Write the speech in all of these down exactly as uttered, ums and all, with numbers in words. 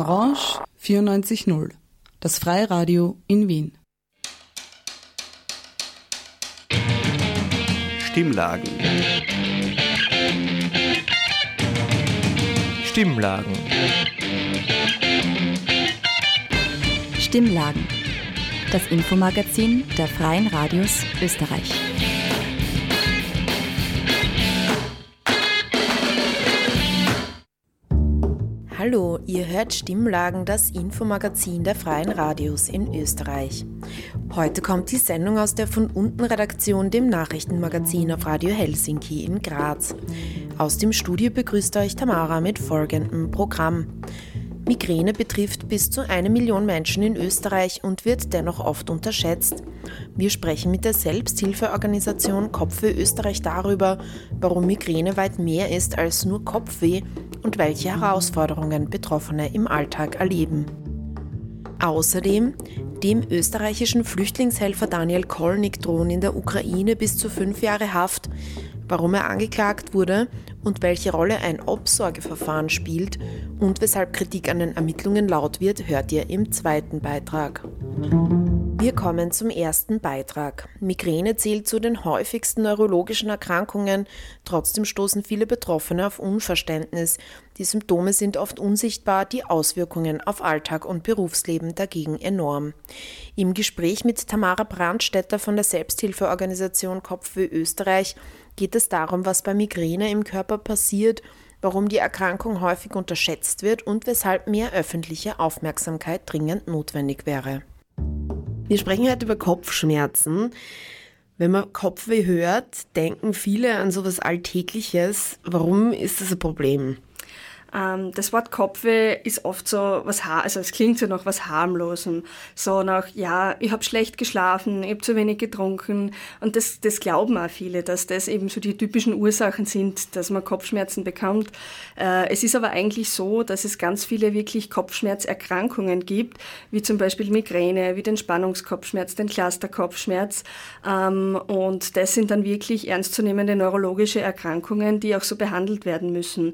Orange vierundneunzig Komma null, das Freiradio in Wien. Stimmlagen. Stimmlagen. Stimmlagen. Das Infomagazin der Freien Radios Österreich. Hallo, ihr hört Stimmlagen, das Infomagazin der Freien Radios in Österreich. Heute kommt die Sendung aus der Von unten Redaktion, dem Nachrichtenmagazin auf Radio Helsinki in Graz. Aus dem Studio begrüßt euch Tamara mit folgendem Programm. Migräne betrifft bis zu eine Million Menschen in Österreich und wird dennoch oft unterschätzt. Wir sprechen mit der Selbsthilfeorganisation Kopfweh Österreich darüber, warum Migräne weit mehr ist als nur Kopfweh und welche Herausforderungen Betroffene im Alltag erleben. Außerdem, dem österreichischen Flüchtlingshelfer Daniel Kolnik drohen in der Ukraine bis zu fünf Jahre Haft. Warum er angeklagt wurde und welche Rolle ein Obsorgeverfahren spielt und weshalb Kritik an den Ermittlungen laut wird, hört ihr im zweiten Beitrag. Wir kommen zum ersten Beitrag. Migräne zählt zu den häufigsten neurologischen Erkrankungen, trotzdem stoßen viele Betroffene auf Unverständnis. Die Symptome sind oft unsichtbar, die Auswirkungen auf Alltag und Berufsleben dagegen enorm. Im Gespräch mit Tamara Brandstetter von der Selbsthilfeorganisation Kopfweh Österreich geht es darum, was bei Migräne im Körper passiert, warum die Erkrankung häufig unterschätzt wird und weshalb mehr öffentliche Aufmerksamkeit dringend notwendig wäre. Wir sprechen heute über Kopfschmerzen. Wenn man Kopfweh hört, denken viele an sowas Alltägliches. Warum ist das ein Problem? Ähm, das Wort Kopfweh ist oft so was, also es klingt so nach was Harmlosem. So nach, ja, ich habe schlecht geschlafen, ich habe zu wenig getrunken. Und das, das glauben auch viele, dass das eben so die typischen Ursachen sind, dass man Kopfschmerzen bekommt. Äh, es ist aber eigentlich so, dass es ganz viele wirklich Kopfschmerzerkrankungen gibt, wie zum Beispiel Migräne, wie den Spannungskopfschmerz, den Clusterkopfschmerz. Ähm, und das sind dann wirklich ernstzunehmende neurologische Erkrankungen, die auch so behandelt werden müssen.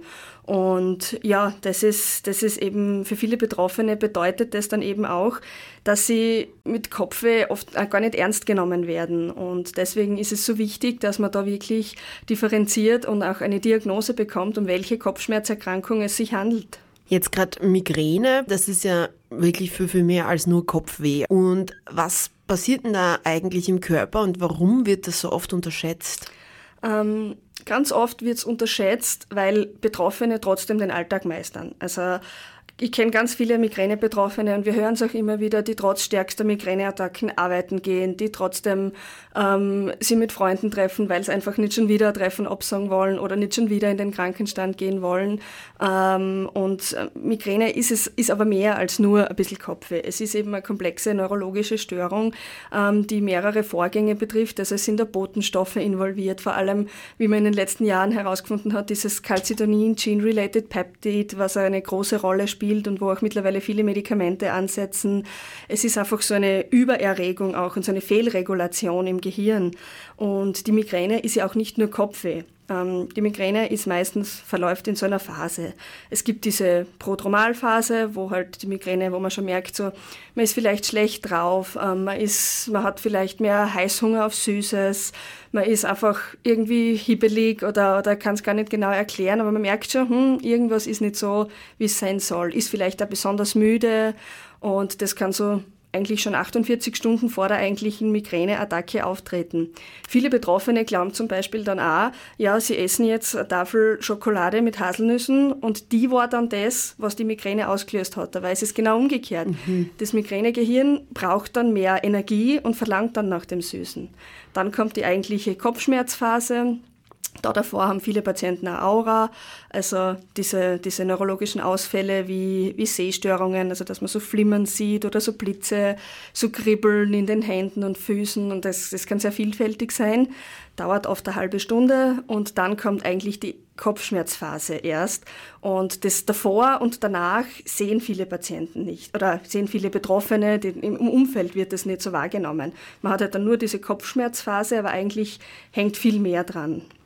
Und ja, das ist, das ist eben für viele Betroffene bedeutet das dann eben auch, dass sie mit Kopfweh oft gar nicht ernst genommen werden. Und deswegen ist es so wichtig, dass man da wirklich differenziert und auch eine Diagnose bekommt, um welche Kopfschmerzerkrankung es sich handelt. Jetzt gerade Migräne, das ist ja wirklich viel, viel mehr als nur Kopfweh. Und was passiert denn da eigentlich im Körper und warum wird das so oft unterschätzt? Ähm, ganz oft wird es unterschätzt, weil Betroffene trotzdem den Alltag meistern. Also ich kenne ganz viele Migräne-Betroffene und wir hören es auch immer wieder, die trotz stärkster Migräneattacken arbeiten gehen, die trotzdem ähm, sie mit Freunden treffen, weil sie einfach nicht schon wieder ein Treffen absagen wollen oder nicht schon wieder in den Krankenstand gehen wollen. Ähm, und Migräne ist es ist aber mehr als nur ein bisschen Kopfweh. Es ist eben eine komplexe neurologische Störung, ähm, die mehrere Vorgänge betrifft. Also es sind da Botenstoffe involviert, vor allem, wie man in den letzten Jahren herausgefunden hat, dieses Calcitonin Gene-Related Peptide, was eine große Rolle spielt und wo auch mittlerweile viele Medikamente ansetzen. Es ist einfach so eine Übererregung auch und so eine Fehlregulation im Gehirn. Und die Migräne ist ja auch nicht nur Kopfweh. Ähm, die Migräne ist meistens, verläuft in so einer Phase. Es gibt diese Prodromalphase, wo halt die Migräne, wo man schon merkt, so, man ist vielleicht schlecht drauf, ähm, man, ist, man hat vielleicht mehr Heißhunger auf Süßes, man ist einfach irgendwie hibbelig oder, oder kann es gar nicht genau erklären, aber man merkt schon, hm, irgendwas ist nicht so, wie es sein soll. Ist vielleicht auch besonders müde und das kann so eigentlich schon achtundvierzig Stunden vor der eigentlichen Migräneattacke auftreten. Viele Betroffene glauben zum Beispiel dann auch, ja, sie essen jetzt eine Tafel Schokolade mit Haselnüssen und die war dann das, was die Migräne ausgelöst hat. Dabei ist es genau umgekehrt. Mhm. Das Migränegehirn braucht dann mehr Energie und verlangt dann nach dem Süßen. Dann kommt die eigentliche Kopfschmerzphase. Da davor haben viele Patienten eine Aura, also diese, diese neurologischen Ausfälle wie, wie Sehstörungen, also dass man so Flimmern sieht oder so Blitze, so Kribbeln in den Händen und Füßen und das, das kann sehr vielfältig sein, dauert oft eine halbe Stunde und dann kommt eigentlich die Kopfschmerzphase erst und das davor und danach sehen viele Patienten nicht oder sehen viele Betroffene, die, im Umfeld wird das nicht so wahrgenommen. Man hat halt dann nur diese Kopfschmerzphase, aber eigentlich hängt viel mehr dran.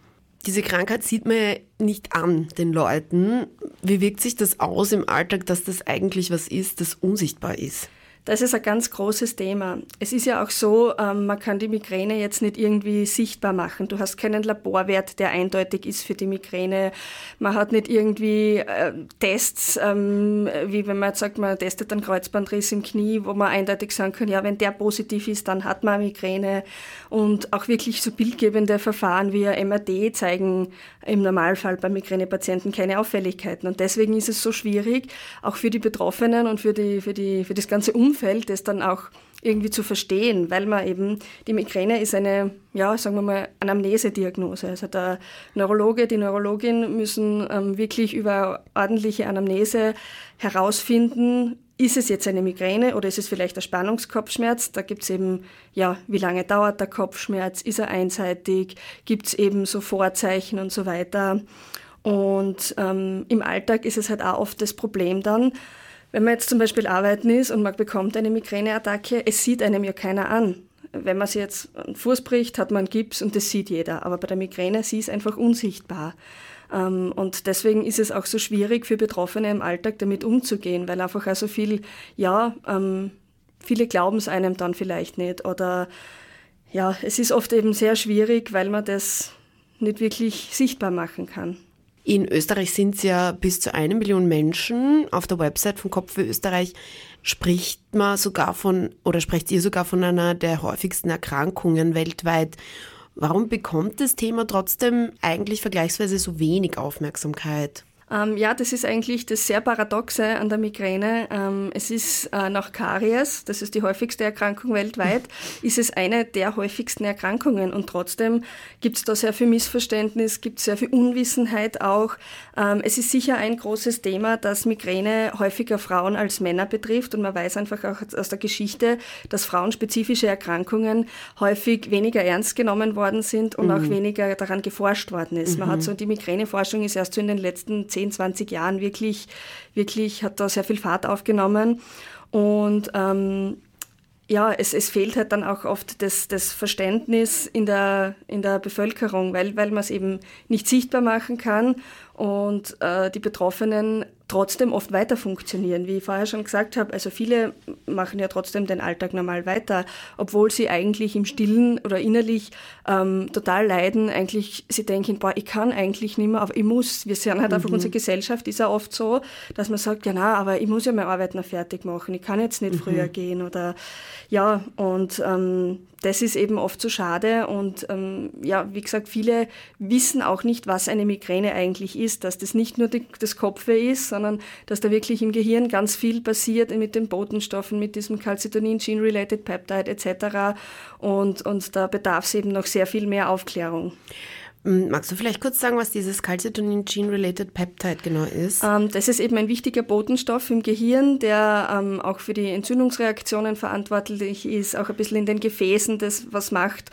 Diese Krankheit sieht man ja nicht an den Leuten. Wie wirkt sich das aus im Alltag, dass das eigentlich was ist, das unsichtbar ist? Das ist ein ganz großes Thema. Es ist ja auch so, ähm, man kann die Migräne jetzt nicht irgendwie sichtbar machen. Du hast keinen Laborwert, der eindeutig ist für die Migräne. Man hat nicht irgendwie äh, Tests, ähm, wie wenn man jetzt sagt, man testet einen Kreuzbandriss im Knie, wo man eindeutig sagen kann, ja, wenn der positiv ist, dann hat man Migräne. Und auch wirklich so bildgebende Verfahren wie ein M R T zeigen im Normalfall bei Migränepatienten keine Auffälligkeiten. Und deswegen ist es so schwierig, auch für die Betroffenen und für, die, für, die, für das ganze Umfeld, das dann auch irgendwie zu verstehen, weil man eben, die Migräne ist eine, ja, sagen wir mal, Anamnesediagnose. Also der Neurologe, die Neurologin müssen ähm, wirklich über ordentliche Anamnese herausfinden, ist es jetzt eine Migräne oder ist es vielleicht ein Spannungskopfschmerz? Da gibt es eben, ja, wie lange dauert der Kopfschmerz? Ist er einseitig? Gibt es eben so Vorzeichen und so weiter? Und ähm, im Alltag ist es halt auch oft das Problem dann, wenn man jetzt zum Beispiel arbeiten ist und man bekommt eine Migräneattacke, es sieht einem ja keiner an. Wenn man sich jetzt einen Fuß bricht, hat man einen Gips und das sieht jeder. Aber bei der Migräne, sie ist einfach unsichtbar. Und deswegen ist es auch so schwierig für Betroffene im Alltag damit umzugehen, weil einfach auch so viel, ja, viele glauben es einem dann vielleicht nicht. Oder ja, es ist oft eben sehr schwierig, weil man das nicht wirklich sichtbar machen kann. In Österreich sind es ja bis zu eine Million Menschen. Auf der Website von Kopfweh Österreich spricht man sogar von, oder sprecht ihr sogar von einer der häufigsten Erkrankungen weltweit. Warum bekommt das Thema trotzdem eigentlich vergleichsweise so wenig Aufmerksamkeit? Ähm, ja, das ist eigentlich das sehr Paradoxe an der Migräne. Ähm, es ist äh, nach Karies, das ist die häufigste Erkrankung weltweit, ist es eine der häufigsten Erkrankungen. Und trotzdem gibt es da sehr viel Missverständnis, gibt es sehr viel Unwissenheit auch. Ähm, es ist sicher ein großes Thema, dass Migräne häufiger Frauen als Männer betrifft. Und man weiß einfach auch aus der Geschichte, dass frauenspezifische Erkrankungen häufig weniger ernst genommen worden sind und mhm. auch weniger daran geforscht worden ist. Mhm. Man hat so, die Migräneforschung ist erst so in den letzten zehn, zwanzig Jahren wirklich, wirklich hat da sehr viel Fahrt aufgenommen. Und ähm, ja, es, es fehlt halt dann auch oft das, das Verständnis in der, in der Bevölkerung, weil, weil man es eben nicht sichtbar machen kann und äh, die Betroffenen trotzdem oft weiter funktionieren. Wie ich vorher schon gesagt habe, also viele machen ja trotzdem den Alltag normal weiter, obwohl sie eigentlich im Stillen oder innerlich ähm, total leiden. Eigentlich, sie denken, boah, ich kann eigentlich nicht mehr, aber ich muss. Wir sehen halt mhm. einfach, unsere Gesellschaft ist ja oft so, dass man sagt, ja na, aber ich muss ja meine Arbeit noch fertig machen, ich kann jetzt nicht mhm. früher gehen oder ja, und ähm, das ist eben oft so schade und ähm, ja, wie gesagt, viele wissen auch nicht, was eine Migräne eigentlich ist, dass das nicht nur die, das Kopfweh ist, sondern dass da wirklich im Gehirn ganz viel passiert mit den Botenstoffen, mit diesem Calcitonin, Gene-Related Peptide et cetera. Und, und da bedarf es eben noch sehr viel mehr Aufklärung. Magst du vielleicht kurz sagen, was dieses Calcitonin Gene-Related Peptide genau ist? Ähm, das ist eben ein wichtiger Botenstoff im Gehirn, der ähm, auch für die Entzündungsreaktionen verantwortlich ist, auch ein bisschen in den Gefäßen das was macht.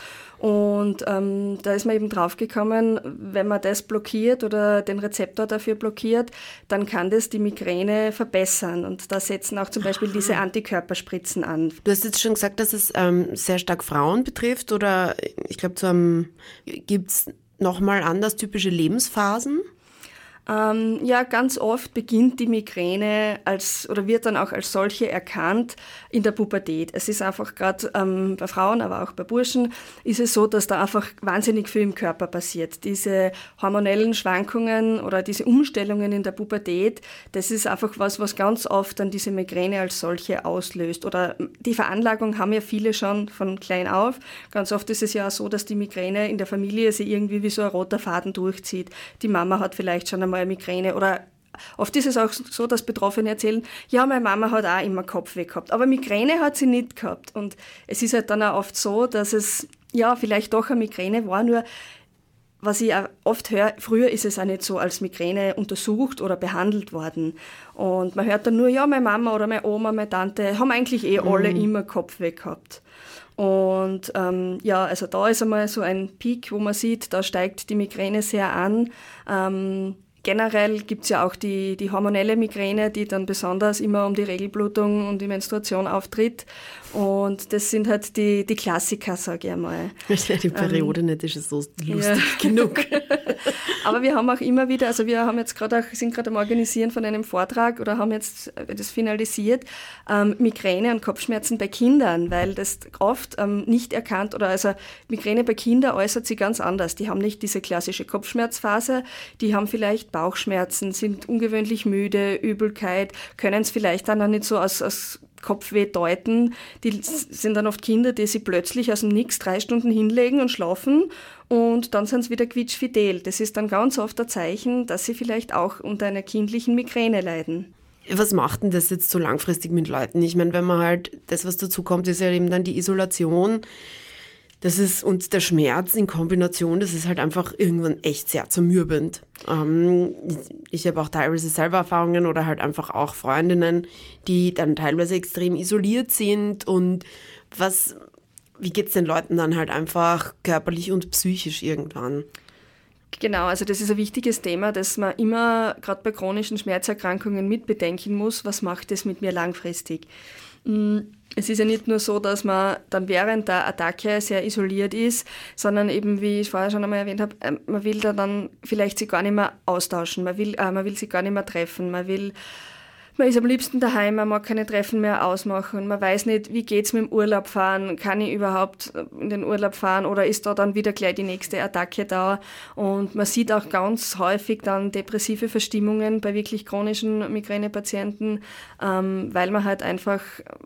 Und ähm, da ist man eben draufgekommen, wenn man das blockiert oder den Rezeptor dafür blockiert, dann kann das die Migräne verbessern. Und da setzen auch zum Beispiel Aha. diese Antikörperspritzen an. Du hast jetzt schon gesagt, dass es ähm, sehr stark Frauen betrifft oder ich glaube, so ähm, gibt es nochmal anders typische Lebensphasen? Ähm, ja, ganz oft beginnt die Migräne als oder wird dann auch als solche erkannt in der Pubertät. Es ist einfach gerade ähm, bei Frauen, aber auch bei Burschen ist es so, dass da einfach wahnsinnig viel im Körper passiert. Diese hormonellen Schwankungen oder diese Umstellungen in der Pubertät, das ist einfach was, was ganz oft dann diese Migräne als solche auslöst. Oder die Veranlagung haben ja viele schon von klein auf. Ganz oft ist es ja auch so, dass die Migräne in der Familie sich irgendwie wie so ein roter Faden durchzieht. Die Mama hat vielleicht schon einmal Migräne oder oft ist es auch so, dass Betroffene erzählen, ja, meine Mama hat auch immer Kopfweh gehabt, aber Migräne hat sie nicht gehabt. Und es ist halt dann auch oft so, dass es ja vielleicht doch eine Migräne war, nur was ich auch oft höre, früher ist es auch nicht so als Migräne untersucht oder behandelt worden. Und man hört dann nur, ja, meine Mama oder meine Oma, meine Tante haben eigentlich eh alle mhm. immer Kopfweh gehabt. Und ähm, ja, also da ist einmal so ein Peak, wo man sieht, da steigt die Migräne sehr an. Ähm, generell gibt es ja auch die, die hormonelle Migräne, die dann besonders immer um die Regelblutung und die Menstruation auftritt. Und das sind halt die, die Klassiker, sage ich einmal. Die Periode ähm, nicht, ist es so lustig ja. genug. Aber wir haben auch immer wieder, also wir haben jetzt gerade auch, sind gerade am Organisieren von einem Vortrag oder haben jetzt das finalisiert, ähm, Migräne und Kopfschmerzen bei Kindern, weil das oft ähm, nicht erkannt oder also Migräne bei Kindern äußert sich ganz anders. Die haben nicht diese klassische Kopfschmerzphase, die haben vielleicht Bauchschmerzen, sind ungewöhnlich müde, Übelkeit, können es vielleicht dann auch nicht so aus, aus Kopfweh deuten. Die sind dann oft Kinder, die sich plötzlich aus dem Nix drei Stunden hinlegen und schlafen und dann sind sie wieder quietschfidel. Das ist dann ganz oft ein Zeichen, dass sie vielleicht auch unter einer kindlichen Migräne leiden. Was macht denn das jetzt so langfristig mit Leuten? Ich meine, wenn man halt, das was dazu kommt, ist ja eben dann die Isolation. Das ist, und der Schmerz in Kombination, das ist halt einfach irgendwann echt sehr zermürbend. Ähm, ich habe auch teilweise selber Erfahrungen oder halt einfach auch Freundinnen, die dann teilweise extrem isoliert sind. Und was, wie geht es den Leuten dann halt einfach körperlich und psychisch irgendwann? Genau, also das ist ein wichtiges Thema, dass man immer, gerade bei chronischen Schmerzerkrankungen, mitbedenken muss, was macht es mit mir langfristig. Es ist ja nicht nur so, dass man dann während der Attacke sehr isoliert ist, sondern eben, wie ich vorher schon einmal erwähnt habe, man will da dann vielleicht sich gar nicht mehr austauschen, man will, äh, man will sich gar nicht mehr treffen, man will, man ist am liebsten daheim, man mag keine Treffen mehr ausmachen, man weiß nicht, wie geht's mit dem Urlaub fahren, kann ich überhaupt in den Urlaub fahren oder ist da dann wieder gleich die nächste Attacke da, und man sieht auch ganz häufig dann depressive Verstimmungen bei wirklich chronischen Migränepatienten, ähm, weil man halt einfach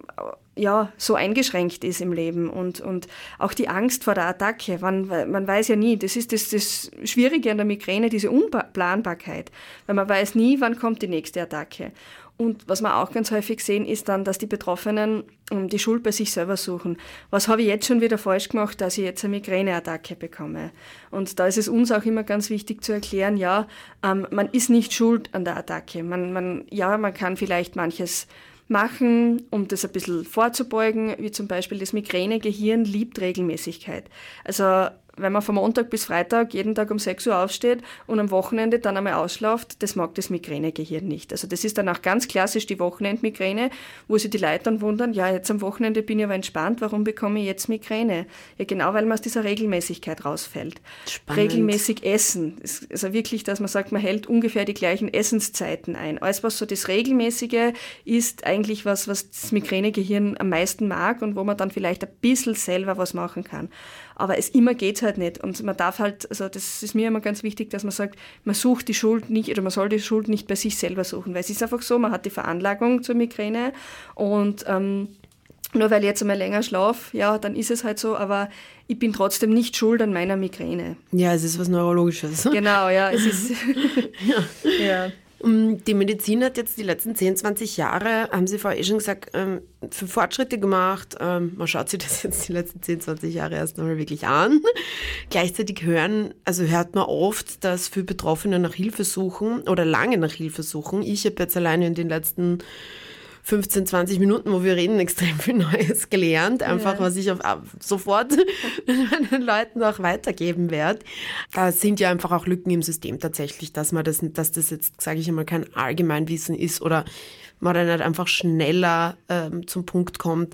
ja, so eingeschränkt ist im Leben und, und auch die Angst vor der Attacke, man, man weiß ja nie, das ist das, das Schwierige an der Migräne, diese Unplanbarkeit, weil man weiß nie, wann kommt die nächste Attacke. Und was wir auch ganz häufig sehen, ist dann, dass die Betroffenen die Schuld bei sich selber suchen. Was habe ich jetzt schon wieder falsch gemacht, dass ich jetzt eine Migräneattacke bekomme? Und da ist es uns auch immer ganz wichtig zu erklären, ja, ähm, man ist nicht schuld an der Attacke. Man, man, ja, man kann vielleicht manches machen, um das ein bisschen vorzubeugen, wie zum Beispiel das Migränegehirn liebt Regelmäßigkeit. Also wenn man von Montag bis Freitag jeden Tag um sechs Uhr aufsteht und am Wochenende dann einmal ausschlaft, das mag das Migränegehirn nicht. Also das ist dann auch ganz klassisch die Wochenendmigräne, wo sich die Leute dann wundern, ja, jetzt am Wochenende bin ich aber entspannt, warum bekomme ich jetzt Migräne? Ja, genau, weil man aus dieser Regelmäßigkeit rausfällt. Spannend. Regelmäßig essen. Also wirklich, dass man sagt, man hält ungefähr die gleichen Essenszeiten ein. Alles, was so das Regelmäßige ist, eigentlich was, was das Migränegehirn am meisten mag und wo man dann vielleicht ein bisschen selber was machen kann. Aber es immer geht's halt nicht. Und man darf halt, also das ist mir immer ganz wichtig, dass man sagt, man sucht die Schuld nicht, oder man soll die Schuld nicht bei sich selber suchen. Weil es ist einfach so, man hat die Veranlagung zur Migräne und ähm, nur weil ich jetzt einmal länger schlafe, ja, dann ist es halt so, aber ich bin trotzdem nicht schuld an meiner Migräne. Ja, es ist was Neurologisches. Genau, ja, es ist... ja. ja. Die Medizin hat jetzt die letzten zehn, zwanzig Jahre, haben Sie vorher eh schon gesagt, für Fortschritte gemacht. Man schaut sich das jetzt die letzten zehn, zwanzig Jahre erst einmal wirklich an. Gleichzeitig hören, also hört man oft, dass für Betroffene nach Hilfe suchen oder lange nach Hilfe suchen. Ich habe jetzt alleine in den letzten fünfzehn, zwanzig Minuten, wo wir reden, extrem viel Neues gelernt, einfach ja. was ich auf, sofort meinen Leuten auch weitergeben werde. Da sind ja einfach auch Lücken im System tatsächlich, dass man das, dass das jetzt, sage ich einmal, kein Allgemeinwissen ist oder man dann halt einfach schneller ähm, zum Punkt kommt,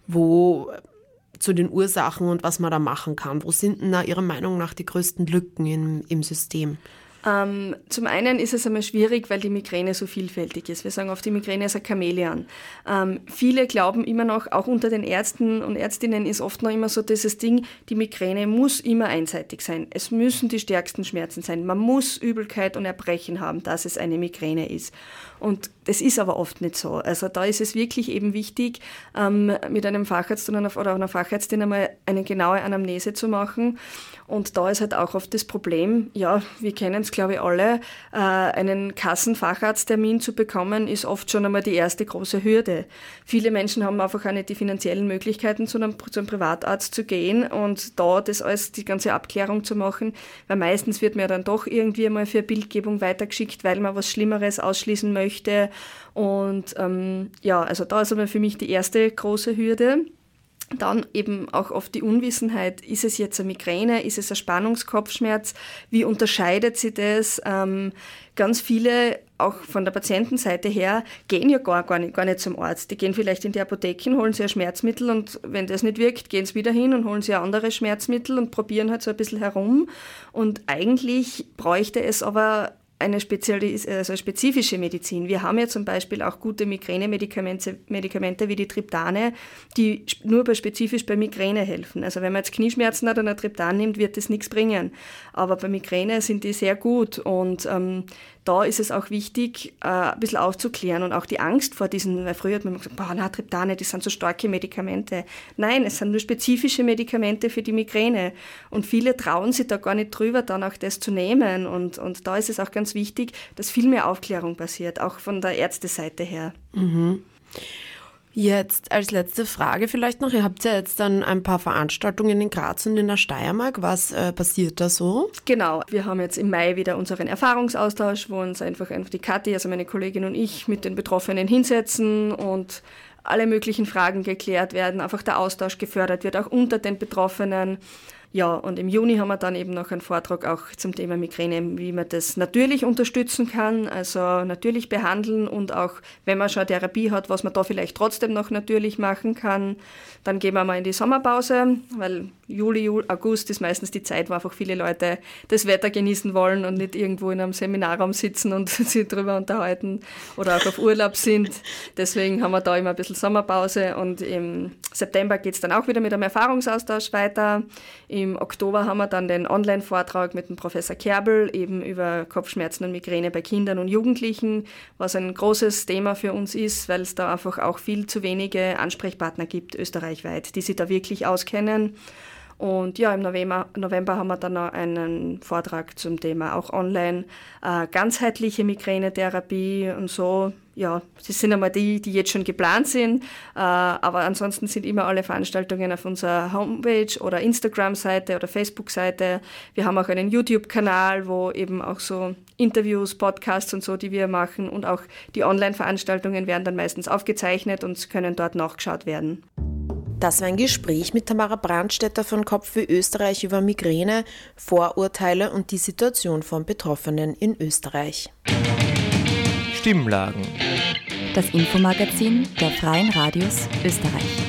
wo zu den Ursachen und was man da machen kann. Wo sind denn da Ihrer Meinung nach die größten Lücken im, im System? Ähm, zum einen ist es einmal schwierig, weil die Migräne so vielfältig ist. Wir sagen oft, die Migräne ist ein Chamäleon. Ähm, viele glauben immer noch, auch unter den Ärzten und Ärztinnen ist oft noch immer so dieses Ding, die Migräne muss immer einseitig sein. Es müssen die stärksten Schmerzen sein. Man muss Übelkeit und Erbrechen haben, dass es eine Migräne ist. Und das ist aber oft nicht so. Also da ist es wirklich eben wichtig, ähm, mit einem Facharzt oder einer, oder einer Fachärztin einmal eine genaue Anamnese zu machen. Und da ist halt auch oft das Problem, ja, wir kennen es, glaube ich, alle, äh, einen Kassenfacharzttermin zu bekommen, ist oft schon einmal die erste große Hürde. Viele Menschen haben einfach auch nicht die finanziellen Möglichkeiten, zu einem, zu einem Privatarzt zu gehen und da das alles, die ganze Abklärung zu machen, weil meistens wird man ja dann doch irgendwie einmal für Bildgebung weitergeschickt, weil man was Schlimmeres ausschließen möchte. Und ähm, ja, also da ist einmal für mich die erste große Hürde. Dann eben auch oft die Unwissenheit, ist es jetzt eine Migräne, ist es ein Spannungskopfschmerz, wie unterscheidet sich das? Ähm, ganz viele, auch von der Patientenseite her, gehen ja gar, gar, nicht, gar nicht zum Arzt. Die gehen vielleicht in die Apotheken, holen sich ein Schmerzmittel und wenn das nicht wirkt, gehen sie wieder hin und holen sich andere Schmerzmittel und probieren halt so ein bisschen herum. Und eigentlich bräuchte es aber eine Spezialis- also spezifische Medizin. Wir haben ja zum Beispiel auch gute Migräne-Medikamente Medikamente wie die Triptane, die nur bei, spezifisch bei Migräne helfen. Also wenn man jetzt Knieschmerzen hat und ein Triptan nimmt, wird das nichts bringen. Aber bei Migräne sind die sehr gut und ähm, da ist es auch wichtig, äh, ein bisschen aufzuklären und auch die Angst vor diesen, weil früher hat man gesagt, boah, na, Triptane, das sind so starke Medikamente. Nein, es sind nur spezifische Medikamente für die Migräne und viele trauen sich da gar nicht drüber, dann auch das zu nehmen und, und da ist es auch ganz wichtig, dass viel mehr Aufklärung passiert, auch von der Ärzteseite her. Mhm. Jetzt als letzte Frage vielleicht noch, ihr habt ja jetzt dann ein paar Veranstaltungen in Graz und in der Steiermark. Was äh, passiert da so? Genau, wir haben jetzt im Mai wieder unseren Erfahrungsaustausch, wo uns einfach, einfach die Kathi, also meine Kollegin und ich, mit den Betroffenen hinsetzen und alle möglichen Fragen geklärt werden, einfach der Austausch gefördert wird, auch unter den Betroffenen. Ja, und im Juni haben wir dann eben noch einen Vortrag auch zum Thema Migräne, wie man das natürlich unterstützen kann, also natürlich behandeln und auch, wenn man schon Therapie hat, was man da vielleicht trotzdem noch natürlich machen kann. Dann gehen wir mal in die Sommerpause, weil Juli, Juli, August ist meistens die Zeit, wo einfach viele Leute das Wetter genießen wollen und nicht irgendwo in einem Seminarraum sitzen und sich drüber unterhalten oder auch auf Urlaub sind. Deswegen haben wir da immer ein bisschen Sommerpause und im September geht es dann auch wieder mit einem Erfahrungsaustausch weiter. Im Oktober haben wir dann den Online-Vortrag mit dem Professor Kerbel eben über Kopfschmerzen und Migräne bei Kindern und Jugendlichen, was ein großes Thema für uns ist, weil es da einfach auch viel zu wenige Ansprechpartner gibt österreichweit, die sich da wirklich auskennen. Und ja, im November, November haben wir dann noch einen Vortrag zum Thema auch online äh, ganzheitliche Migränetherapie und so. Ja, das sind einmal die, die jetzt schon geplant sind, äh, aber ansonsten sind immer alle Veranstaltungen auf unserer Homepage oder Instagram-Seite oder Facebook-Seite. Wir haben auch einen YouTube-Kanal, wo eben auch so Interviews, Podcasts und so, die wir machen und auch die Online-Veranstaltungen werden dann meistens aufgezeichnet und können dort nachgeschaut werden. Das war ein Gespräch mit Tamara Brandstätter von Kopfweh Österreich über Migräne, Vorurteile und die Situation von Betroffenen in Österreich. Stimmlagen. Das Infomagazin der Freien Radios Österreich.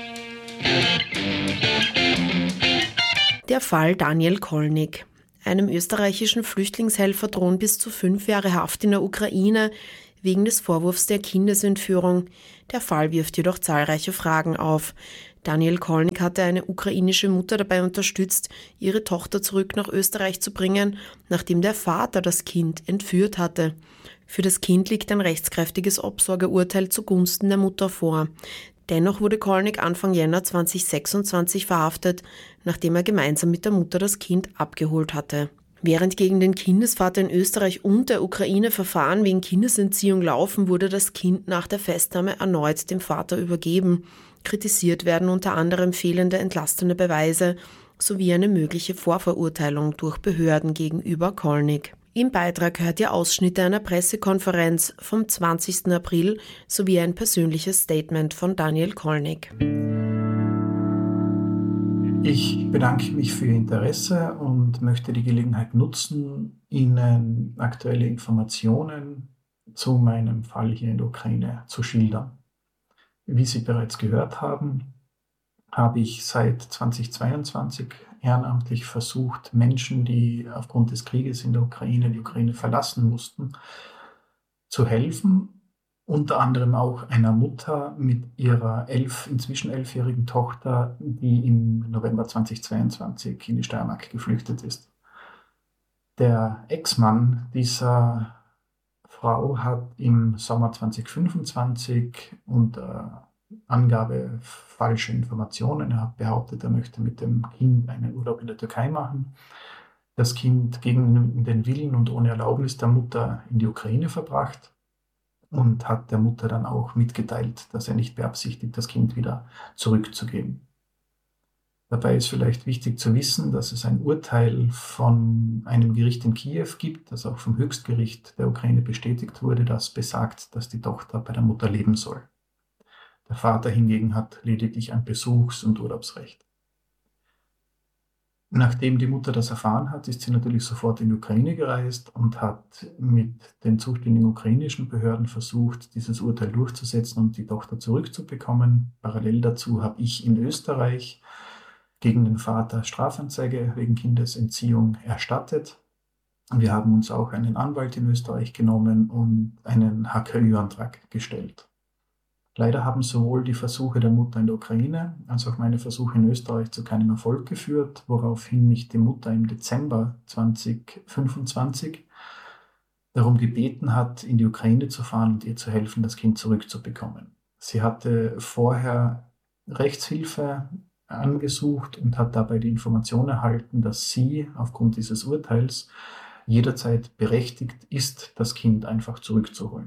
Der Fall Daniel Kolnig. Einem österreichischen Flüchtlingshelfer drohen bis zu fünf Jahre Haft in der Ukraine wegen des Vorwurfs der Kindesentführung. Der Fall wirft jedoch zahlreiche Fragen auf. Daniel Kolnig hatte eine ukrainische Mutter dabei unterstützt, ihre Tochter zurück nach Österreich zu bringen, nachdem der Vater das Kind entführt hatte. Für das Kind liegt ein rechtskräftiges Obsorgeurteil zugunsten der Mutter vor. Dennoch wurde Kolnig Anfang Jänner zweitausendsechsundzwanzig verhaftet, nachdem er gemeinsam mit der Mutter das Kind abgeholt hatte. Während gegen den Kindesvater in Österreich und der Ukraine Verfahren wegen Kindesentziehung laufen, wurde das Kind nach der Festnahme erneut dem Vater übergeben. Kritisiert werden unter anderem fehlende entlastende Beweise sowie eine mögliche Vorverurteilung durch Behörden gegenüber Kolnig. Im Beitrag hört ihr Ausschnitte einer Pressekonferenz vom zwanzigsten April sowie ein persönliches Statement von Daniel Kolnig. Ich bedanke mich für Ihr Interesse und möchte die Gelegenheit nutzen, Ihnen aktuelle Informationen zu meinem Fall hier in der Ukraine zu schildern. Wie Sie bereits gehört haben, habe ich seit zweitausendzweiundzwanzig ehrenamtlich versucht, Menschen, die aufgrund des Krieges in der Ukraine die Ukraine verlassen mussten, zu helfen. Unter anderem auch einer Mutter mit ihrer elf, inzwischen elfjährigen Tochter, die im November zweitausendzweiundzwanzig in die Steiermark geflüchtet ist. Der Ex-Mann dieser Frau hat im Sommer zweitausendfünfundzwanzig unter Angabe falscher Informationen, er hat behauptet, er möchte mit dem Kind einen Urlaub in der Türkei machen, das Kind gegen den Willen und ohne Erlaubnis der Mutter in die Ukraine verbracht und hat der Mutter dann auch mitgeteilt, dass er nicht beabsichtigt, das Kind wieder zurückzugeben. Dabei ist vielleicht wichtig zu wissen, dass es ein Urteil von einem Gericht in Kiew gibt, das auch vom Höchstgericht der Ukraine bestätigt wurde, das besagt, dass die Tochter bei der Mutter leben soll. Der Vater hingegen hat lediglich ein Besuchs- und Urlaubsrecht. Nachdem die Mutter das erfahren hat, ist sie natürlich sofort in die Ukraine gereist und hat mit den zuständigen ukrainischen Behörden versucht, dieses Urteil durchzusetzen und die Tochter zurückzubekommen. Parallel dazu habe ich in Österreich gegen den Vater Strafanzeige wegen Kindesentziehung erstattet. Wir haben uns auch einen Anwalt in Österreich genommen und einen H K Ü-Antrag gestellt. Leider haben sowohl die Versuche der Mutter in der Ukraine als auch meine Versuche in Österreich zu keinem Erfolg geführt, woraufhin mich die Mutter im Dezember zweitausendfünfundzwanzig darum gebeten hat, in die Ukraine zu fahren und ihr zu helfen, das Kind zurückzubekommen. Sie hatte vorher Rechtshilfe angesucht und hat dabei die Information erhalten, dass sie aufgrund dieses Urteils jederzeit berechtigt ist, das Kind einfach zurückzuholen.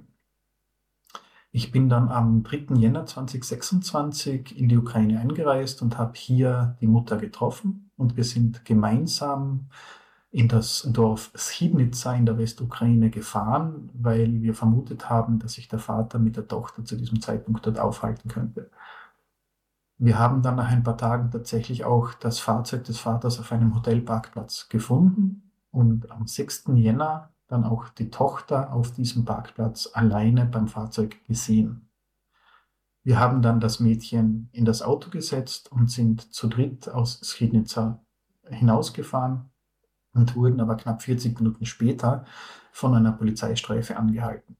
Ich bin dann am dritten Jänner zweitausendsechsundzwanzig in die Ukraine eingereist und habe hier die Mutter getroffen und wir sind gemeinsam in das Dorf Schidnica in der Westukraine gefahren, weil wir vermutet haben, dass sich der Vater mit der Tochter zu diesem Zeitpunkt dort aufhalten könnte. Wir haben dann nach ein paar Tagen tatsächlich auch das Fahrzeug des Vaters auf einem Hotelparkplatz gefunden und am sechsten Jänner dann auch die Tochter auf diesem Parkplatz alleine beim Fahrzeug gesehen. Wir haben dann das Mädchen in das Auto gesetzt und sind zu dritt aus Schidnica hinausgefahren und wurden aber knapp vierzig Minuten später von einer Polizeistreife angehalten.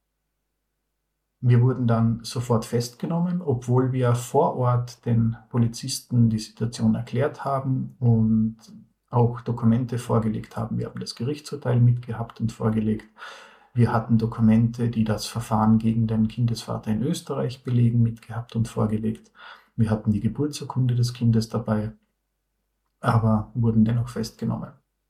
Wir wurden dann sofort festgenommen, obwohl wir vor Ort den Polizisten die Situation erklärt haben und auch Dokumente vorgelegt haben. Wir haben das Gerichtsurteil mitgehabt und vorgelegt. Wir hatten Dokumente, die das Verfahren gegen den Kindesvater in Österreich belegen, mitgehabt und vorgelegt. Wir hatten die Geburtsurkunde des Kindes dabei, aber wurden dennoch festgenommen.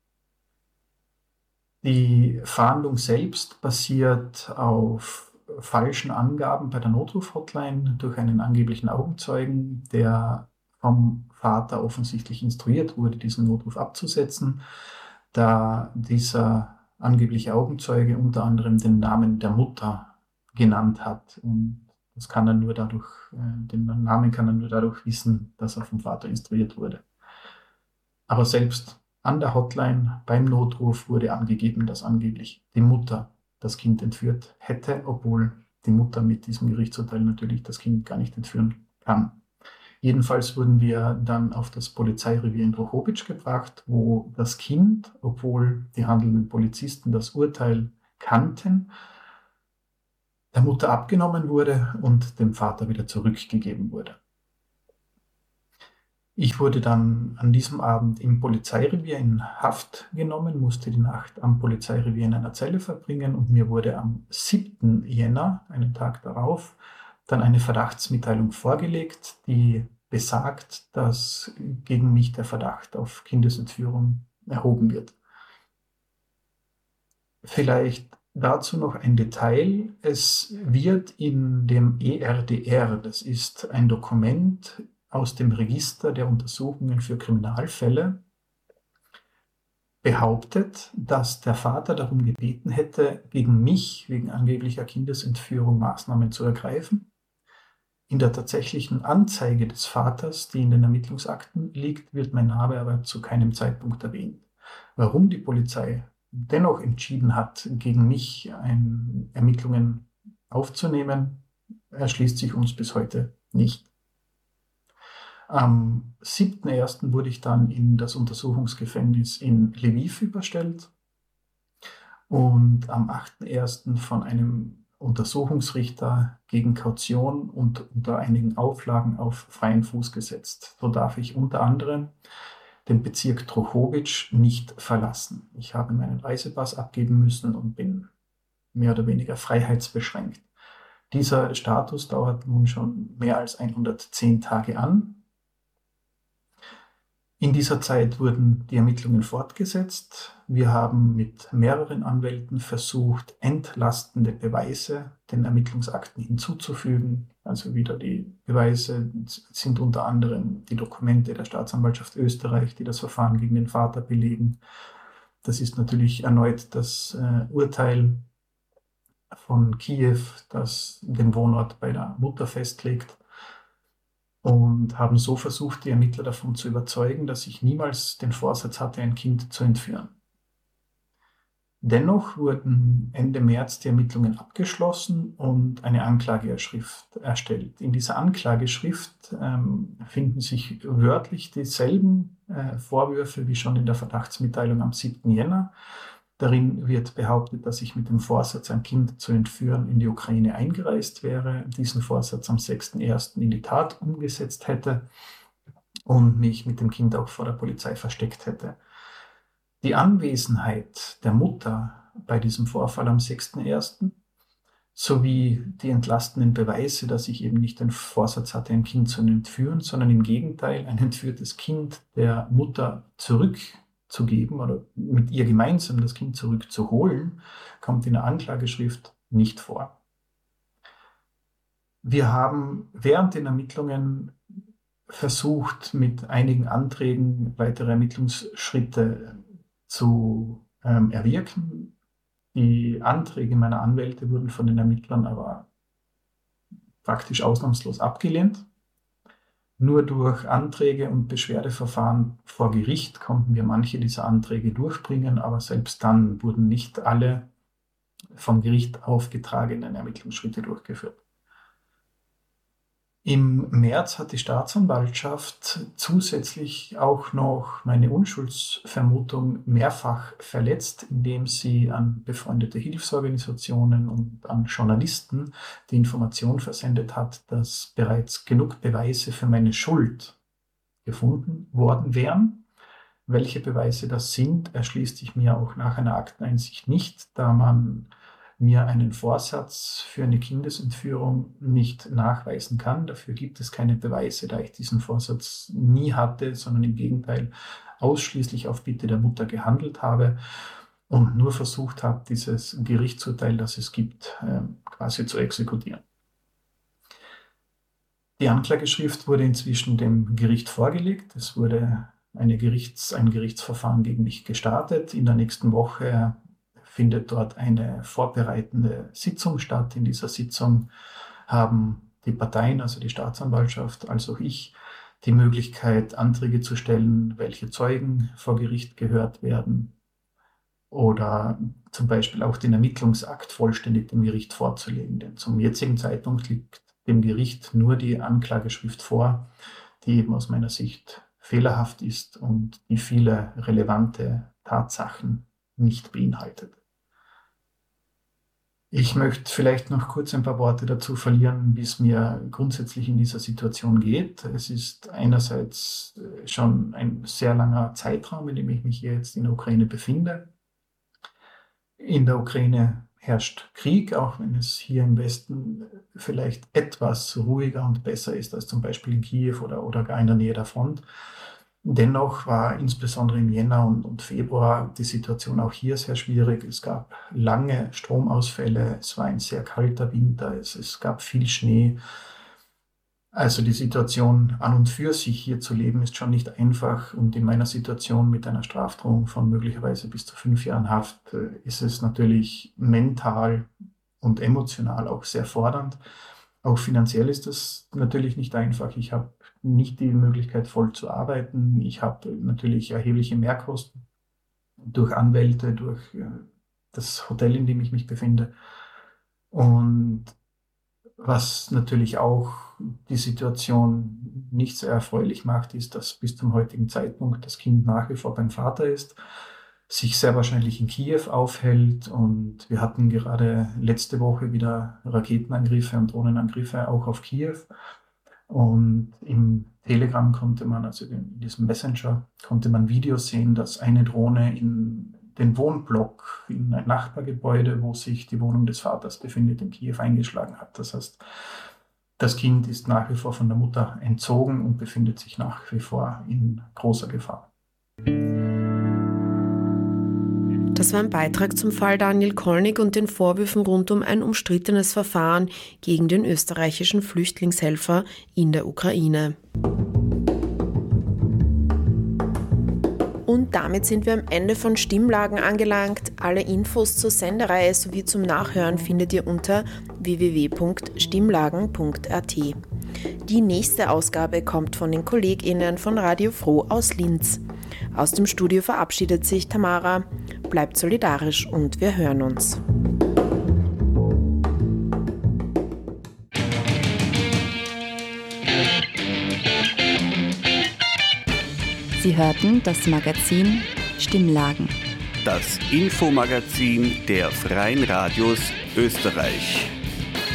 Die Fahndung selbst basiert auf falschen Angaben bei der Notruf-Hotline durch einen angeblichen Augenzeugen, der vom Vater offensichtlich instruiert wurde, diesen Notruf abzusetzen, da dieser angebliche Augenzeuge unter anderem den Namen der Mutter genannt hat. Und das kann er nur dadurch, den Namen kann er nur dadurch wissen, dass er vom Vater instruiert wurde. Aber selbst an der Hotline beim Notruf wurde angegeben, dass angeblich die Mutter das Kind entführt hätte, obwohl die Mutter mit diesem Gerichtsurteil natürlich das Kind gar nicht entführen kann. Jedenfalls wurden wir dann auf das Polizeirevier in Drohobitsch gebracht, wo das Kind, obwohl die handelnden Polizisten das Urteil kannten, der Mutter abgenommen wurde und dem Vater wieder zurückgegeben wurde. Ich wurde dann an diesem Abend im Polizeirevier in Haft genommen, musste die Nacht am Polizeirevier in einer Zelle verbringen und mir wurde am siebten Jänner, einen Tag darauf, dann eine Verdachtsmitteilung vorgelegt, die besagt, dass gegen mich der Verdacht auf Kindesentführung erhoben wird. Vielleicht dazu noch ein Detail. Es wird in dem E R D R, das ist ein Dokument aus dem Register der Untersuchungen für Kriminalfälle, behauptet, dass der Vater darum gebeten hätte, gegen mich wegen angeblicher Kindesentführung Maßnahmen zu ergreifen. In der tatsächlichen Anzeige des Vaters, die in den Ermittlungsakten liegt, wird mein Name aber zu keinem Zeitpunkt erwähnt. Warum die Polizei dennoch entschieden hat, gegen mich ein, Ermittlungen aufzunehmen, erschließt sich uns bis heute nicht. Am siebten ersten wurde ich dann in das Untersuchungsgefängnis in Lviv überstellt und am achten ersten von einem Untersuchungsrichter gegen Kaution und unter einigen Auflagen auf freien Fuß gesetzt. So darf ich unter anderem den Bezirk Drohobitsch nicht verlassen. Ich habe meinen Reisepass abgeben müssen und bin mehr oder weniger freiheitsbeschränkt. Dieser Status dauert nun schon mehr als hundertzehn Tage an. In dieser Zeit wurden die Ermittlungen fortgesetzt. Wir haben mit mehreren Anwälten versucht, entlastende Beweise den Ermittlungsakten hinzuzufügen. Also wieder die Beweise sind unter anderem die Dokumente der Staatsanwaltschaft Österreich, die das Verfahren gegen den Vater belegen. Das ist natürlich erneut das äh, Urteil von Kiew, das den Wohnort bei der Mutter festlegt. und haben so versucht, die Ermittler davon zu überzeugen, dass ich niemals den Vorsatz hatte, ein Kind zu entführen. Dennoch wurden Ende März die Ermittlungen abgeschlossen und eine Anklageschrift erstellt. In dieser Anklageschrift ähm, finden sich wörtlich dieselben äh, Vorwürfe wie schon in der Verdachtsmitteilung am siebten Jänner. Darin wird behauptet, dass ich mit dem Vorsatz, ein Kind zu entführen, in die Ukraine eingereist wäre, diesen Vorsatz am sechsten ersten in die Tat umgesetzt hätte und mich mit dem Kind auch vor der Polizei versteckt hätte. Die Anwesenheit der Mutter bei diesem Vorfall am sechsten ersten sowie die entlastenden Beweise, dass ich eben nicht den Vorsatz hatte, ein Kind zu entführen, sondern im Gegenteil ein entführtes Kind der Mutter zurückzugeben oder mit ihr gemeinsam das Kind zurückzuholen, kommt in der Anklageschrift nicht vor. Wir haben während den Ermittlungen versucht, mit einigen Anträgen weitere Ermittlungsschritte zu ähm, erwirken. Die Anträge meiner Anwälte wurden von den Ermittlern aber praktisch ausnahmslos abgelehnt. Nur durch Anträge und Beschwerdeverfahren vor Gericht konnten wir manche dieser Anträge durchbringen, aber selbst dann wurden nicht alle vom Gericht aufgetragenen Ermittlungsschritte durchgeführt. Im März hat die Staatsanwaltschaft zusätzlich auch noch meine Unschuldsvermutung mehrfach verletzt, indem sie an befreundete Hilfsorganisationen und an Journalisten die Information versendet hat, dass bereits genug Beweise für meine Schuld gefunden worden wären. Welche Beweise das sind, erschließt sich mir auch nach einer Akteneinsicht nicht, da man mir einen Vorsatz für eine Kindesentführung nicht nachweisen kann. Dafür gibt es keine Beweise, da ich diesen Vorsatz nie hatte, sondern im Gegenteil ausschließlich auf Bitte der Mutter gehandelt habe und nur versucht habe, dieses Gerichtsurteil, das es gibt, quasi zu exekutieren. Die Anklageschrift wurde inzwischen dem Gericht vorgelegt. Es wurde eine Gerichts-, ein Gerichtsverfahren gegen mich gestartet. In der nächsten Woche findet dort eine vorbereitende Sitzung statt. In dieser Sitzung haben die Parteien, also die Staatsanwaltschaft, als auch ich, die Möglichkeit, Anträge zu stellen, welche Zeugen vor Gericht gehört werden oder zum Beispiel auch den Ermittlungsakt vollständig dem Gericht vorzulegen. Denn zum jetzigen Zeitpunkt liegt dem Gericht nur die Anklageschrift vor, die eben aus meiner Sicht fehlerhaft ist und die viele relevante Tatsachen nicht beinhaltet. Ich möchte vielleicht noch kurz ein paar Worte dazu verlieren, wie es mir grundsätzlich in dieser Situation geht. Es ist einerseits schon ein sehr langer Zeitraum, in dem ich mich hier jetzt in der Ukraine befinde. In der Ukraine herrscht Krieg, auch wenn es hier im Westen vielleicht etwas ruhiger und besser ist als zum Beispiel in Kiew oder, oder gar in der Nähe der Front. Dennoch war insbesondere im Jänner und, und Februar die Situation auch hier sehr schwierig. Es gab lange Stromausfälle, es war ein sehr kalter Winter, es, es gab viel Schnee. Also die Situation an und für sich hier zu leben ist schon nicht einfach und in meiner Situation mit einer Strafdrohung von möglicherweise bis zu fünf Jahren Haft äh, ist es natürlich mental und emotional auch sehr fordernd. Auch finanziell ist das natürlich nicht einfach. Ich habe nicht die Möglichkeit, voll zu arbeiten. Ich habe natürlich erhebliche Mehrkosten durch Anwälte, durch das Hotel, in dem ich mich befinde. Und was natürlich auch die Situation nicht sehr erfreulich macht, ist, dass bis zum heutigen Zeitpunkt das Kind nach wie vor beim Vater ist, sich sehr wahrscheinlich in Kiew aufhält. Und wir hatten gerade letzte Woche wieder Raketenangriffe und Drohnenangriffe auch auf Kiew. Und im Telegram konnte man, also in diesem Messenger, konnte man Videos sehen, dass eine Drohne in den Wohnblock, in ein Nachbargebäude, wo sich die Wohnung des Vaters befindet, in Kiew eingeschlagen hat. Das heißt, das Kind ist nach wie vor von der Mutter entzogen und befindet sich nach wie vor in großer Gefahr. Das war ein Beitrag zum Fall Daniel Kolnig und den Vorwürfen rund um ein umstrittenes Verfahren gegen den österreichischen Flüchtlingshelfer in der Ukraine. Und damit sind wir am Ende von Stimmlagen angelangt. Alle Infos zur Sendereihe sowie zum Nachhören findet ihr unter w w w punkt stimmlagen punkt a t. Die nächste Ausgabe kommt von den KollegInnen von Radio Froh aus Linz. Aus dem Studio verabschiedet sich Tamara. Bleibt solidarisch und wir hören uns. Sie hörten das Magazin Stimmlagen. Das Infomagazin der Freien Radios Österreich.